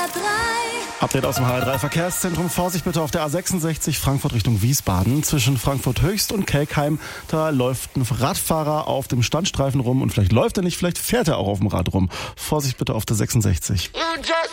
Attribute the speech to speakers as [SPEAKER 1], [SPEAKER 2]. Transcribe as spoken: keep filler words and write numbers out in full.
[SPEAKER 1] drei.
[SPEAKER 2] Update aus dem H R drei Verkehrszentrum. Vorsicht bitte auf der A sechsundsechzig Frankfurt Richtung Wiesbaden. Zwischen Frankfurt Höchst und Kelkheim. Da läuft ein Radfahrer auf dem Standstreifen rum und vielleicht läuft er nicht, vielleicht fährt er auch auf dem Rad rum. Vorsicht bitte auf der sechsundsechzig.